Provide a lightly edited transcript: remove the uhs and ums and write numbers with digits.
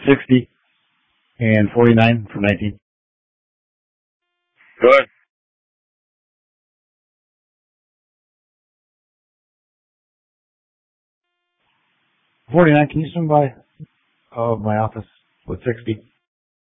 60 and 49 for 19. Go ahead. Can you swing by my office with 60?